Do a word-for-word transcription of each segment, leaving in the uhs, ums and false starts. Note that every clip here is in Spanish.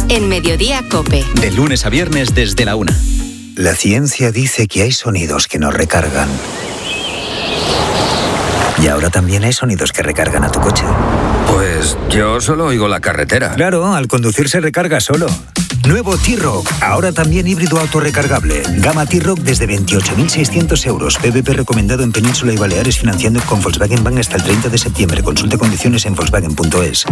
en Mediodía COPE. De lunes a viernes desde la una. La ciencia dice que hay sonidos que nos recargan. Y ahora también hay sonidos que recargan a tu coche. Pues yo solo oigo la carretera. Claro, al conducir se recarga solo. Nuevo T-Roc, ahora también híbrido autorrecargable. Gama T-Roc desde veintiocho mil seiscientos euros. P V P recomendado en Península y Baleares, financiando con Volkswagen Bank hasta el treinta de septiembre. Consulte condiciones en volkswagen punto es.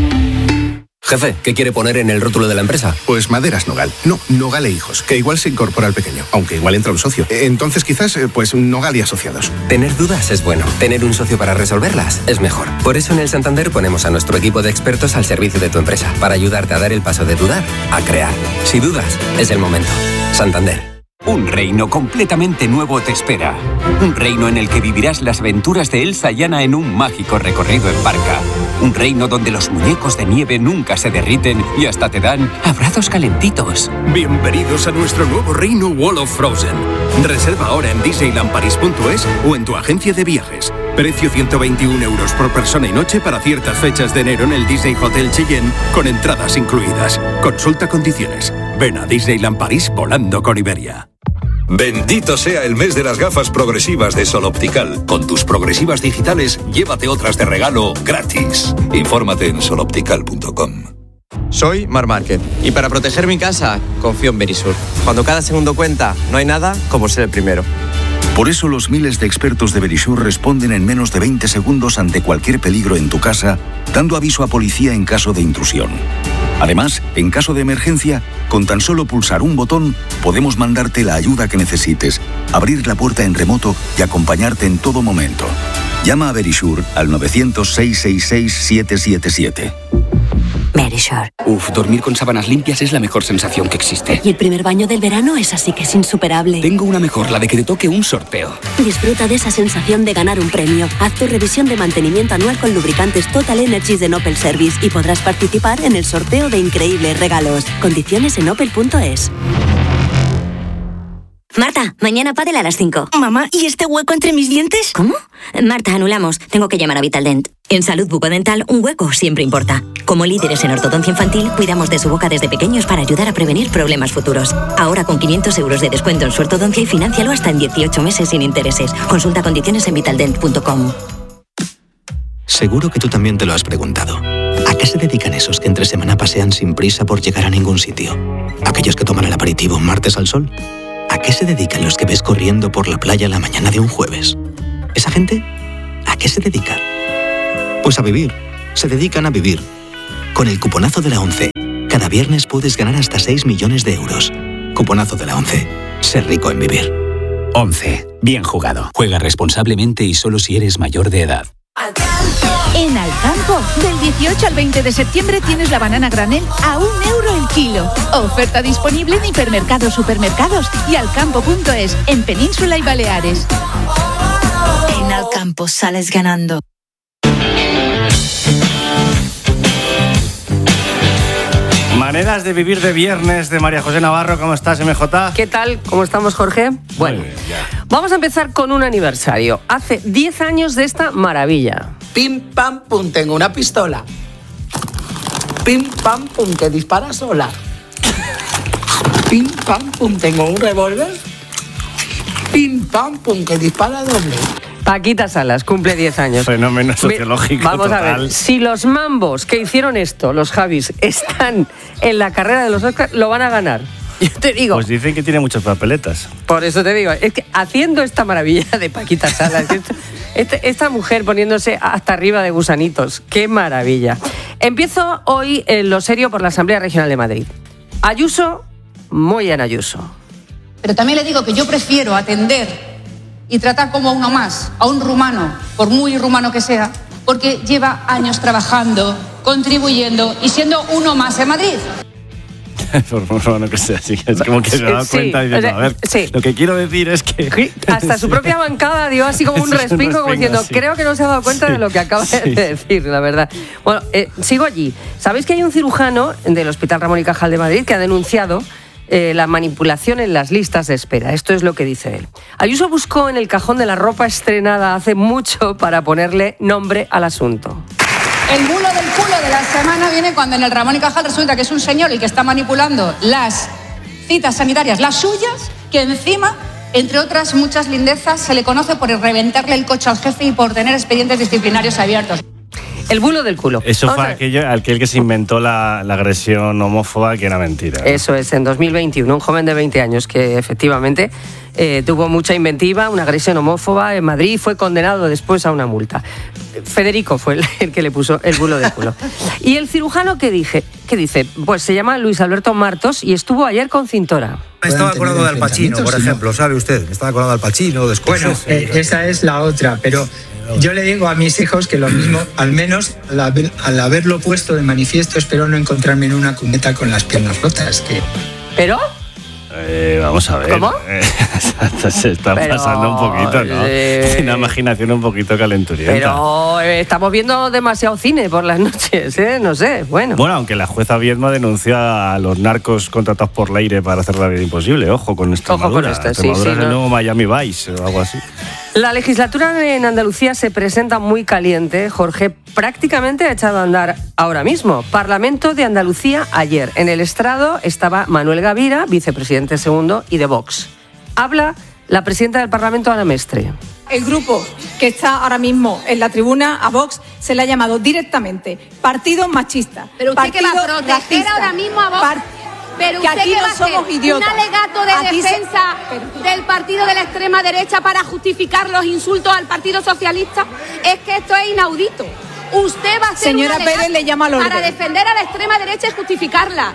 Jefe, ¿qué quiere poner en el rótulo de la empresa? Pues Maderas Nogal. No, Nogal e Hijos, que igual se incorpora al pequeño, aunque igual entra un socio. Entonces quizás, pues Nogal y Asociados. Tener dudas es bueno. Tener un socio para resolverlas es mejor. Por eso en el Santander ponemos a nuestro equipo de expertos al servicio de tu empresa, para ayudarte a dar el paso de dudar a crear. Si dudas, es el momento. Santander. Un reino completamente nuevo te espera. Un reino en el que vivirás las aventuras de Elsa y Anna en un mágico recorrido en barca. Un reino donde los muñecos de nieve nunca se derriten y hasta te dan abrazos calentitos. Bienvenidos a nuestro nuevo reino Wall of Frozen. Reserva ahora en disneyland paris punto es o en tu agencia de viajes. Precio ciento veintiún euros por persona y noche para ciertas fechas de enero en el Disney Hotel Cheyenne, con entradas incluidas. Consulta condiciones. Ven a Disneyland París volando con Iberia. Bendito sea el mes de las gafas progresivas de Sol Optical. Con tus progresivas digitales, llévate otras de regalo gratis. Infórmate en sol optical punto com. Soy Mar Márquez y para proteger mi casa confío en Verisur. Cuando cada segundo cuenta, no hay nada como ser el primero. Por eso los miles de expertos de Verisur responden en menos de veinte segundos ante cualquier peligro en tu casa, dando aviso a policía en caso de intrusión. Además, en caso de emergencia, con tan solo pulsar un botón, podemos mandarte la ayuda que necesites, abrir la puerta en remoto y acompañarte en todo momento. Llama a Verisur al nueve cero cero, seis seis seis, siete siete siete. Verisur. Uf, dormir con sábanas limpias es la mejor sensación que existe. Y el primer baño del verano es así que es insuperable. Tengo una mejor, la de que te toque un sorteo. Disfruta de esa sensación de ganar un premio. Haz tu revisión de mantenimiento anual con lubricantes Total Energies de Opel Service y podrás participar en el sorteo de increíbles regalos. Condiciones en opel punto es. Marta, mañana pádel a las cinco. Mamá, ¿y este hueco entre mis dientes? ¿Cómo? Marta, anulamos. Tengo que llamar a Vitaldent. En salud bucodental, un hueco siempre importa. Como líderes en ortodoncia infantil, cuidamos de su boca desde pequeños para ayudar a prevenir problemas futuros. Ahora con quinientos euros de descuento en su ortodoncia y financialo hasta en dieciocho meses sin intereses. Consulta condiciones en vitaldent punto com. Seguro que tú también te lo has preguntado. ¿A qué se dedican esos que entre semana pasean sin prisa por llegar a ningún sitio? ¿Aquellos que toman el aperitivo un martes al sol? ¿A qué se dedican los que ves corriendo por la playa la mañana de un jueves? ¿Esa gente? ¿A qué se dedica? Pues a vivir. Se dedican a vivir. Con el cuponazo de la ONCE, cada viernes puedes ganar hasta seis millones de euros. Cuponazo de la ONCE. Ser rico en vivir. ONCE. Bien jugado. Juega responsablemente y solo si eres mayor de edad. En Alcampo, del dieciocho al veinte de septiembre tienes la banana granel a un euro el kilo. Oferta disponible en hipermercados, supermercados y alcampo punto es, en Península y Baleares. En Alcampo sales ganando. Maneras de vivir de viernes de María José Navarro. ¿Cómo estás, M J? ¿Qué tal? ¿Cómo estamos, Jorge? Bueno, bien, vamos a empezar con un aniversario. Hace diez años de esta maravilla. Pim, pam, pum, tengo una pistola. Pim, pam, pum, que dispara sola. Pim, pam, pum, tengo un revólver. Pim, pam, pum, que dispara doble. Paquita Salas cumple diez años. Fenómeno sociológico. Vamos total. a ver, si los mambos que hicieron esto, los Javis, están en la carrera de los Oscars, lo van a ganar. Yo te digo. Pues dicen que tiene muchas papeletas. Por eso te digo, es que haciendo esta maravilla de Paquita Salas, esta, esta mujer poniéndose hasta arriba de gusanitos, qué maravilla. Empiezo hoy en lo serio por la Asamblea Regional de Madrid. Ayuso, muy en Ayuso. Pero también le digo que yo prefiero atender y tratar como a uno más, a un rumano, por muy rumano que sea, porque lleva años trabajando, contribuyendo y siendo uno más en Madrid. Por muy rumano que sea, sí, es como que se ha dado sí, cuenta y dice, o sea, a ver, sí. Lo que quiero decir es que... Hasta su propia bancada dio así como un respingo, como diciendo, sí. Creo que no se ha dado cuenta sí, de lo que acaba sí. de decir, la verdad. Bueno, eh, sigo allí. ¿Sabéis que hay un cirujano del Hospital Ramón y Cajal de Madrid que ha denunciado Eh, la manipulación en las listas de espera? Esto es lo que dice él. Ayuso buscó en el cajón de la ropa estrenada hace mucho para ponerle nombre al asunto. El bulo del culo de la semana viene cuando en el Ramón y Cajal resulta que es un señor el que está manipulando las citas sanitarias, las suyas, que encima, entre otras muchas lindezas, se le conoce por reventarle el coche al jefe y por tener expedientes disciplinarios abiertos. El bulo del culo. Eso fue aquello, aquel que se inventó la, la agresión homófoba, que era mentira, ¿no? Eso es, en dos mil veintiuno, un joven de veinte años que efectivamente eh, tuvo mucha inventiva, una agresión homófoba en Madrid y fue condenado después a una multa. Federico fue el, el que le puso el bulo del culo. Y el cirujano que dije, ¿qué dice? Pues se llama Luis Alberto Martos y estuvo ayer con Cintora. Me estaba acordando de Al Pacino, por ejemplo, ¿sabe usted? Me estaba acordando de Al Pacino, de Scorsese. Bueno, eh, esa es la otra, pero yo le digo a mis hijos que lo mismo, al menos al, haber, al haberlo puesto de manifiesto, espero no encontrarme en una cuneta con las piernas rotas. Que... ¿Pero? Eh, vamos a ver. ¿Cómo? Eh, se está Pero, pasando un poquito, ¿no? Eh, una imaginación un poquito calenturienta. Pero eh, estamos viendo demasiado cine por las noches, ¿eh? No sé, bueno. Bueno, aunque la jueza Viedma denuncia a los narcos contratados por Leire para hacer la vida imposible. Ojo con Extremadura. Ojo con esto, Extremadura sí, sí, es ¿no? el nuevo Miami Vice o algo así. La legislatura en Andalucía se presenta muy caliente. Jorge prácticamente ha echado a andar ahora mismo. Parlamento de Andalucía ayer. En el estrado estaba Manuel Gavira, vicepresidente segundo, y de Vox. Habla la presidenta del Parlamento, Ana Mestre. El grupo que está ahora mismo en la tribuna, a Vox, se le ha llamado directamente partido machista. Pero usted partido que va a proteger racista, ahora mismo a Vox. Par- Pero que usted aquí que no va a hacer somos idiotas. un alegato de Aquí se- defensa del partido de la extrema derecha para justificar los insultos al Partido Socialista, es que esto es inaudito. Usted va a hacer Señora un alegato Pérez le llama al orden. para defender a la extrema derecha y justificarla.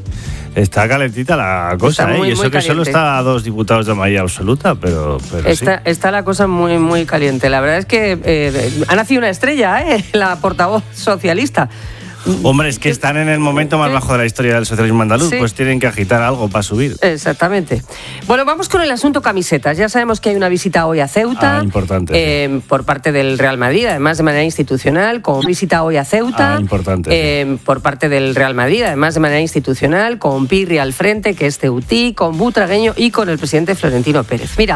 Está calentita la cosa, Está muy, ¿eh? Y eso muy que solo caliente. está a dos diputados de mayoría absoluta, pero, pero Está, sí. está la cosa muy, muy caliente. La verdad es que eh, ha nacido una estrella, ¿eh? La portavoz socialista. Hombre, es que están en el momento más bajo de la historia del socialismo andaluz, Sí. pues tienen que agitar algo para subir. Exactamente. Bueno, vamos con el asunto camisetas. Ya sabemos que hay una visita hoy a Ceuta. Ah, importante. eh, por parte del Real Madrid, además de manera institucional, con visita hoy a Ceuta. Ah, importante. eh, por parte del Real Madrid, además de manera institucional, con Pirri al frente, que es ceutí, con Butragueño y con el presidente Florentino Pérez. Mira.